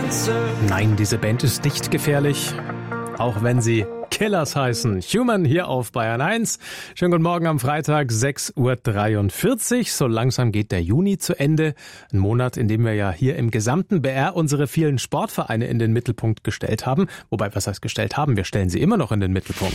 Nein, diese Band ist nicht gefährlich, auch wenn sie Killers heißen. Human hier auf Bayern 1. Schönen guten Morgen am Freitag, 6:43 Uhr. So langsam geht der Juni zu Ende. Ein Monat, in dem wir ja hier im gesamten BR unsere vielen Sportvereine in den Mittelpunkt gestellt haben. Wobei, was heißt gestellt haben? Wir stellen sie immer noch in den Mittelpunkt.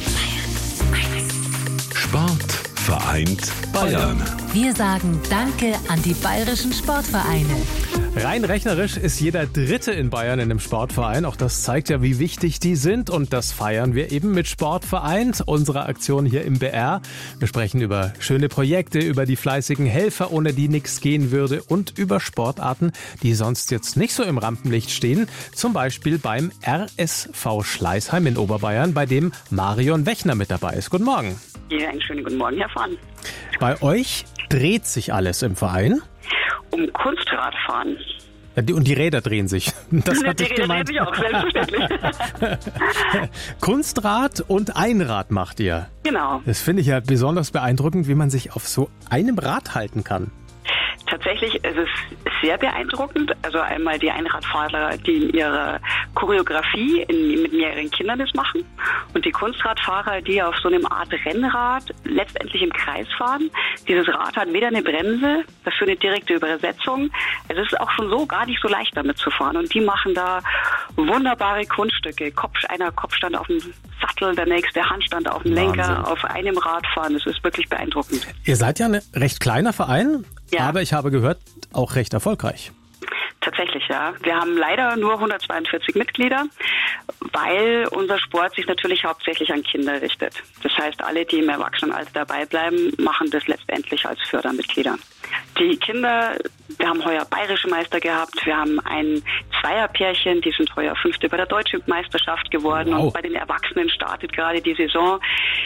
Sport vereint Bayern. Wir sagen Danke an die bayerischen Sportvereine. Rein rechnerisch ist jeder Dritte in Bayern in einem Sportverein. Auch das zeigt ja, wie wichtig die sind. Und das feiern wir eben mit Sport vereint, unserer Aktion hier im BR. Wir sprechen über schöne Projekte, über die fleißigen Helfer, ohne die nichts gehen würde, und über Sportarten, die sonst jetzt nicht so im Rampenlicht stehen. Zum Beispiel beim RSV Schleißheim in Oberbayern, bei dem Marion Wechner mit dabei ist. Guten Morgen. Ja, einen schönen guten Morgen, Herr Fahn. Bei euch dreht sich alles im Verein? Um Kunstradfahren. Ja, und die Räder drehen sich. Das hatte ich gemeint. Die Räder drehen sich auch, selbstverständlich. Kunstrad und Einrad macht ihr. Genau. Das finde ich ja besonders beeindruckend, wie man sich auf so einem Rad halten kann. Tatsächlich ist es sehr beeindruckend. Also einmal die Einradfahrer, die in ihrer Choreografie mit mehreren Kindern das machen. Und die Kunstradfahrer, die auf so einem Art Rennrad letztendlich im Kreis fahren. Dieses Rad hat weder eine Bremse, dafür eine direkte Übersetzung. Es ist auch schon so gar nicht so leicht damit zu fahren. Und die machen da wunderbare Kunststücke. Einer Kopfstand auf dem Sattel, der nächste Handstand auf dem Lenker, auf einem Rad fahren. Das ist wirklich beeindruckend. Ihr seid ja ein recht kleiner Verein, ja, aber ich habe gehört, auch recht erfolgreich. Tatsächlich, ja. Wir haben leider nur 142 Mitglieder, weil unser Sport sich natürlich hauptsächlich an Kinder richtet. Das heißt, alle, die im Erwachsenenalter dabei bleiben, machen das letztendlich als Fördermitglieder. Die Kinder, wir haben heuer bayerische Meister gehabt, wir haben ein Zweierpärchen, die sind heuer Fünfte bei der Deutschen Meisterschaft geworden. Wow. Und bei den Erwachsenen startet gerade die Saison.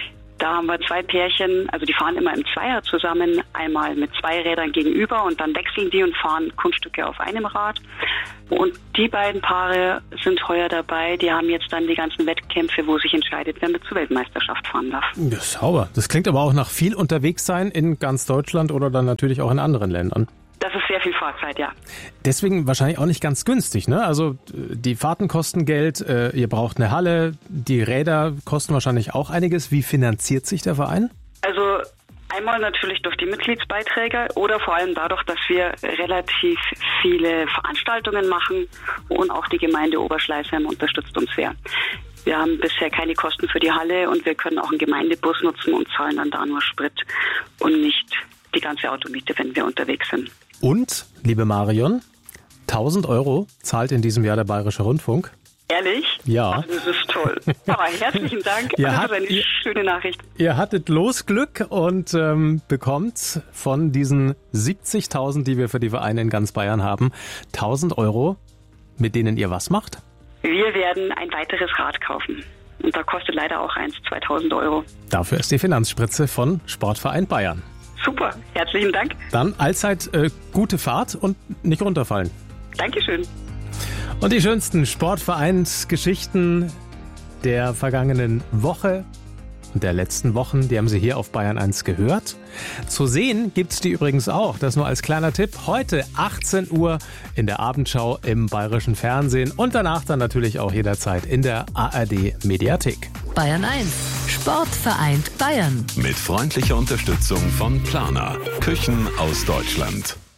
Da haben wir zwei Pärchen, also die fahren immer im Zweier zusammen, einmal mit zwei Rädern gegenüber, und dann wechseln die und fahren Kunststücke auf einem Rad. Und die beiden Paare sind heuer dabei, die haben jetzt dann die ganzen Wettkämpfe, wo sich entscheidet, wer mit zur Weltmeisterschaft fahren darf. Ja, sauber. Das klingt aber auch nach viel unterwegs sein in ganz Deutschland oder dann natürlich auch in anderen Ländern. Das ist sehr viel Fahrzeit, ja. Deswegen wahrscheinlich auch nicht ganz günstig, ne? Also die Fahrten kosten Geld, ihr braucht eine Halle, die Räder kosten wahrscheinlich auch einiges. Wie finanziert sich der Verein? Also einmal natürlich durch die Mitgliedsbeiträge oder vor allem dadurch, dass wir relativ viele Veranstaltungen machen, und auch die Gemeinde Oberschleißheim unterstützt uns sehr. Wir haben bisher keine Kosten für die Halle und wir können auch einen Gemeindebus nutzen und zahlen dann da nur Sprit und nicht die ganze Automiete, wenn wir unterwegs sind. Und, liebe Marion, 1.000 € zahlt in diesem Jahr der Bayerische Rundfunk. Ehrlich? Ja. Ach, das ist toll. Aber herzlichen Dank. Das ist eine schöne Nachricht. Ihr hattet Losglück und bekommt von diesen 70.000, die wir für die Vereine in ganz Bayern haben, 1.000 €, mit denen ihr was macht? Wir werden ein weiteres Rad kaufen. Und da kostet leider auch eins 2.000 €. Dafür ist die Finanzspritze von Sportverein Bayern. Super, herzlichen Dank. Dann allzeit gute Fahrt und nicht runterfallen. Dankeschön. Und die schönsten Sportvereinsgeschichten der vergangenen Woche und der letzten Wochen, die haben Sie hier auf Bayern 1 gehört. Zu sehen gibt's die übrigens auch, das nur als kleiner Tipp, heute 18 Uhr in der Abendschau im Bayerischen Fernsehen und danach dann natürlich auch jederzeit in der ARD Mediathek. Bayern 1, Sport vereint Bayern. Mit freundlicher Unterstützung von Planer. Küchen aus Deutschland.